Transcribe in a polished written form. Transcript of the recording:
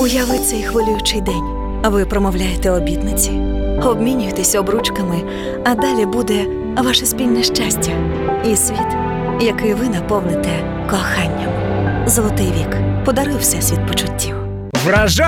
Уяви цей хвилюючий день. Ви промовляєте обітниці, обмінюєтесь обручками, а далі буде ваше спільне щастя і світ, який ви наповните коханням. Золотий вік. Подаруй Всесвіт почуттів.